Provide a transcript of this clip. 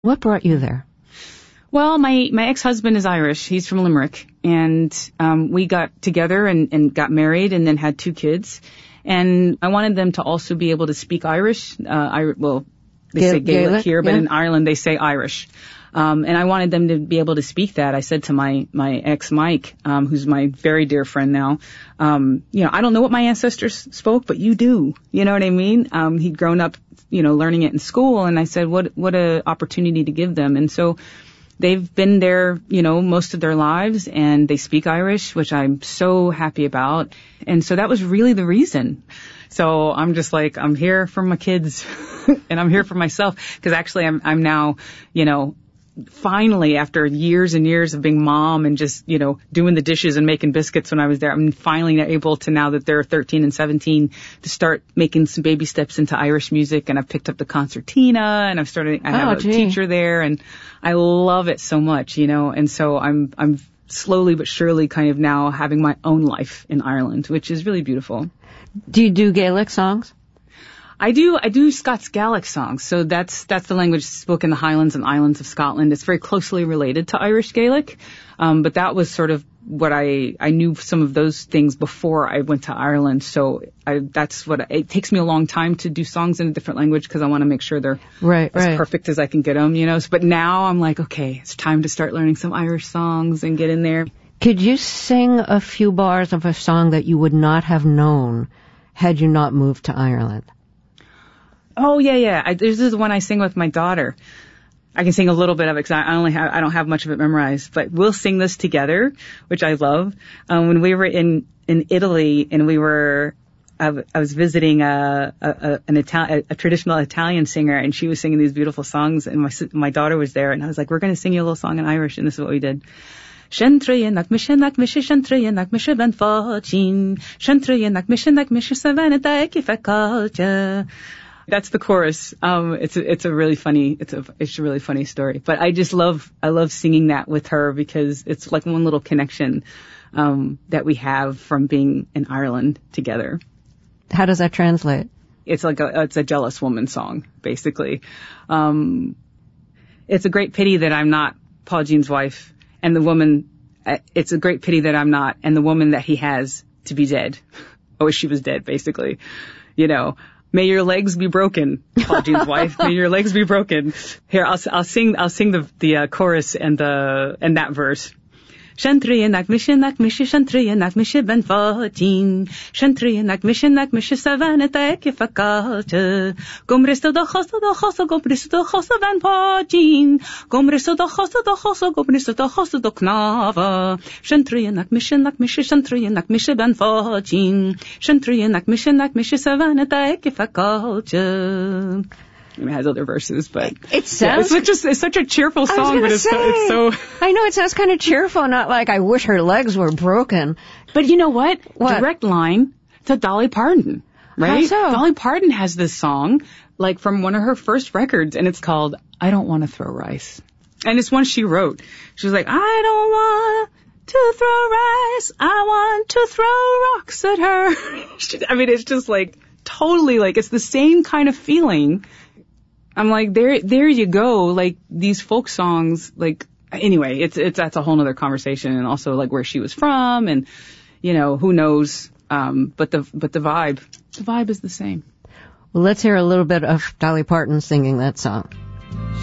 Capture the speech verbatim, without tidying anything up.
What brought you there? Well, my, my ex-husband is Irish. He's from Limerick. And um, we got together and, and got married and then had two kids. And I wanted them to also be able to speak Irish. Uh, I, well, they Gael- say Gaelic, Gaelic here, but yeah. in Ireland they say Irish. Um, and I wanted them to be able to speak that. I said to my, my ex, Mike, um, who's my very dear friend now, um, you know, I don't know what my ancestors spoke, but you do. You know what I mean? Um, he'd grown up, you know, learning it in school. And I said, what, what a opportunity to give them. And so they've been there, you know, most of their lives, and they speak Irish, which I'm so happy about. And so that was really the reason. So I'm just like, I'm here for my kids and I'm here for myself, because actually I'm, I'm now, you know, finally, after years and years of being mom and just, you know, doing the dishes and making biscuits when I was there, I'm finally able to, now that they're thirteen and seventeen, to start making some baby steps into Irish music. And I've picked up the concertina, and I've started, I have Oh, a gee. teacher there, and I love it so much, you know, and so I'm, I'm slowly but surely kind of now having my own life in Ireland, which is really beautiful. Do you do Gaelic songs? I do, I do Scots Gaelic songs. So that's, that's the language spoken in the Highlands and Islands of Scotland. It's very closely related to Irish Gaelic. Um, but that was sort of what I, I knew some of those things before I went to Ireland. So I, that's what, it takes me a long time to do songs in a different language, because I want to make sure they're Right, as right. perfect as I can get them, you know. But now I'm like, okay, it's time to start learning some Irish songs and get in there. Could you sing a few bars of a song that you would not have known had you not moved to Ireland? Oh, yeah, yeah. I, this is the one I sing with my daughter. I can sing a little bit of it because I only have, I don't have much of it memorized, but we'll sing this together, which I love. Um, when we were in, in Italy and we were, I, I was visiting a, a, an Italian, a traditional Italian singer, and she was singing these beautiful songs, and my, my daughter was there, and I was like, we're going to sing you a little song in Irish, and this is what we did. Shentrayenak mishenak mishe shentrayenak mishe ben fachin shentrayenak mishenak mishe savanata ekifekalcha. That's the chorus. Um, it's a, it's a really funny, it's a, it's a really funny story. But I just love, I love singing that with her, because it's like one little connection, um, that we have from being in Ireland together. How does that translate? It's like a, it's a jealous woman song, basically. Um, it's a great pity that I'm not Paul Jean's wife, and the woman, it's a great pity that I'm not, and the woman that he has to be dead. I wish she was dead, basically. You know. May your legs be broken, Paul Jean's wife. May your legs be broken. Here, I'll, I'll sing, I'll sing the, the uh, chorus and the, and that verse. Shantriyanak mishinak mishi shantriyanak mishi ben fatin. Shantriyanak mishinak mishi savanata ekifakalta. Gomristo do chosto do chosto gomristo do chosto ben fatin. Gomristo do chosto do chosto gomristo do chosto do knava. Shantriyanak mishinak mishi shantriyanak mishi ben fatin. Shantriyanak mishinak mishi savanata ekifakalta. It has other verses, but it sounds yeah, it's, such a, it's such a cheerful song, but it's, say, so, it's so. I know it sounds kind of cheerful, not like I wish her legs were broken. But you know what? What? Direct line to Dolly Parton, right? How so? Dolly Parton has this song, like from one of her first records, and it's called "I Don't Want to Throw Rice," and it's one she wrote. She was like, "I don't want to throw rice, I want to throw rocks at her." I mean, it's just like totally like it's the same kind of feeling. I'm like, there, there you go. Like these folk songs, like, anyway, it's, it's, that's a whole nother conversation, and also like where she was from, and, you know, who knows. Um, but the, but the vibe, the vibe is the same. Well, let's hear a little bit of Dolly Parton singing that song.